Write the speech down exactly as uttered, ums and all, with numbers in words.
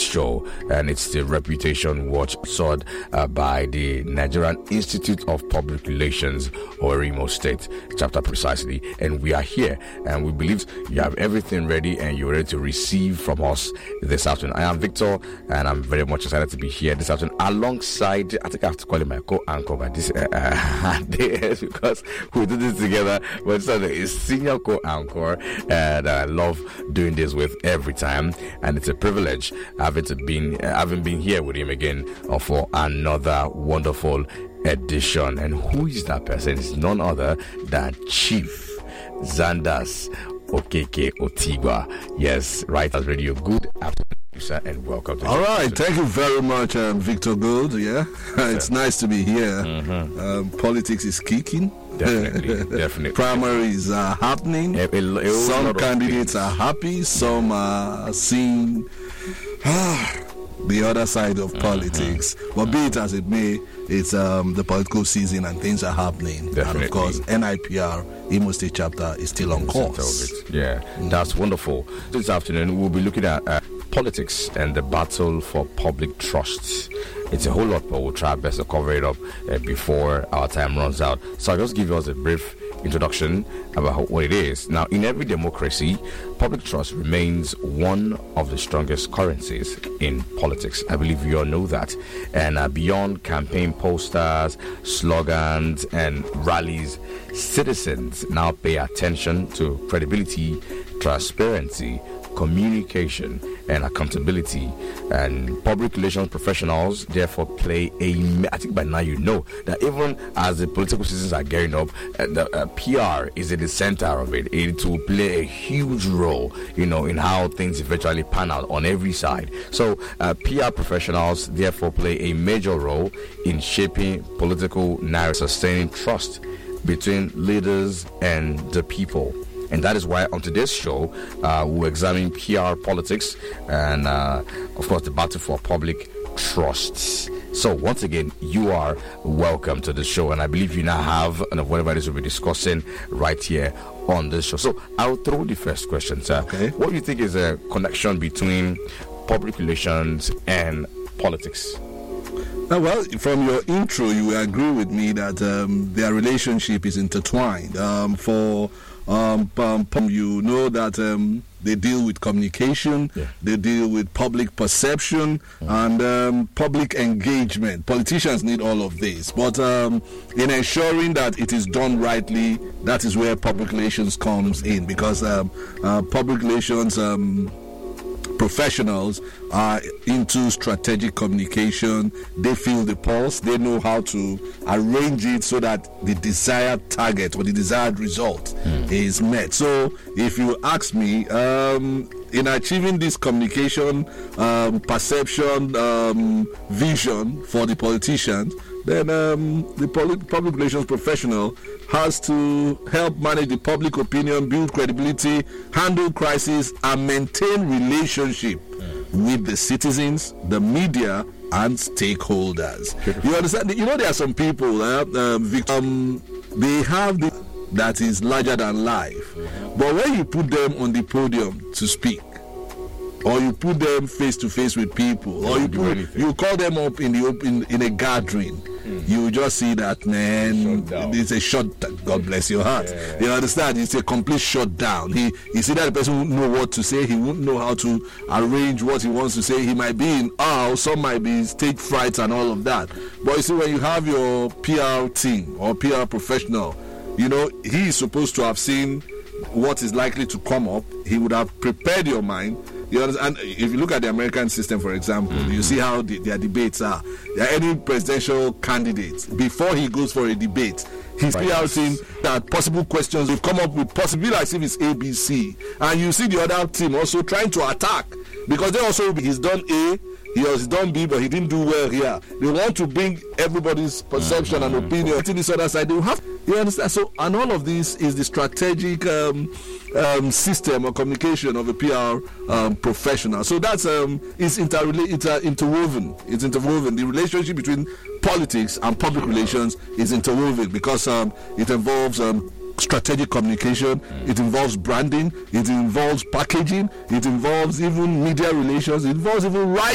show, and it's the Reputation Watch sword uh, by the Nigerian Institute of Public Relations, or Imo State chapter precisely. And we are here, and we believe you have everything ready and you're ready to receive from us this afternoon. I am Victor, and I'm very much excited to be here this afternoon alongside, I think I have to call him my co-anchor by this uh, uh, day, because we do this together, but so is senior co-anchor, and I love doing this with every time, and it's a privilege having to been uh, having been here with him again uh, for another wonderful edition. And who is that person? It's none other than Chief Xandas Okeke Otigba. Yes, right as radio. Good afternoon, sir, and welcome to All right, thank you very much, um, Victor Gold. Yeah, it's nice to be here. Mm-hmm. Um, politics is kicking. Definitely, definitely. Primaries are happening. A, a, a some candidates are happy. Some are seeing the other side of mm-hmm. politics. But be it as it may, it's um, the political season and things are happening. Definitely. And of course, N I P R, Imo State chapter, is still on course. Yeah, mm-hmm. That's wonderful. This afternoon, we'll be looking at uh, politics and the battle for public trust. It's a whole lot, but we'll try our best to cover it up uh, before our time runs out. So I'll just give us a brief introduction about what it is. Now, in every democracy, public trust remains one of the strongest currencies in politics. I believe you all know that. And uh, beyond campaign posters, slogans, and rallies, citizens now pay attention to credibility, transparency, communication, and accountability. And public relations professionals therefore play a, I think by now you know that even as the political seasons are gearing up, uh, the uh, P R is at the center of it. It will play a huge role, you know, in how things eventually pan out on every side. So uh, P R professionals therefore play a major role in shaping political narrative, sustaining trust between leaders and the people. And that is why on today's show, uh, we'll examine P R politics and, uh, of course, the battle for public trust. So, once again, you are welcome to the show. And I believe you now have and whatever it is we'll be discussing right here on this show. So, I'll throw the first question, sir. Okay. What do you think is a connection between public relations and politics? Uh, well, from your intro, you will agree with me that um, their relationship is intertwined. Um, for Um, um, you know that um, they deal with communication, yeah. They deal with public perception, mm-hmm. and um, public engagement. Politicians need all of this, but um, in ensuring that it is done rightly, that is where public relations comes in, because um, uh, public relations um, professionals are into strategic communication. They feel the pulse. They know how to arrange it so that the desired target or the desired result mm. is met. So if you ask me, um, in achieving this communication, um, perception, um, vision for the politicians, then um, the public relations professional has to help manage the public opinion, build credibility, handle crisis, and maintain relationship with the citizens, the media, and stakeholders. You understand? You know, there are some people, uh, um, um, they have the that is larger than life. But when you put them on the podium to speak, or you put them face to face with people, or you put, you call them up in the open in a gathering, mm. you just see that, man, it's a shut. God bless your heart. Yeah. You understand? It's a complete shutdown. He you see that the person won't know what to say. He won't know how to arrange what he wants to say. He might be in awe. Some might be stage fright and all of that. But you see, when you have your P R team or P R professional, you know, he is supposed to have seen what is likely to come up. He would have prepared your mind. You understand? And if you look at the American system, for example, mm-hmm. you see how the, their debates are. There are any presidential candidates, before he goes for a debate, he's right. out that possible questions. They've come up with possibly as if it's A B C. And you see the other team also trying to attack, because they also, he's done A, he has done B, but he didn't do well here. They want to bring everybody's perception mm-hmm. and opinion to this other side. They will have, you understand? So, and all of this is the strategic um, um, system or communication of a P R um, professional. So that's um, it's interrela- inter- interwoven. It's interwoven. The relationship between politics and public relations is interwoven, because um, it involves um, strategic communication, mm. it involves branding, it involves packaging, it involves even media relations, it involves even writing.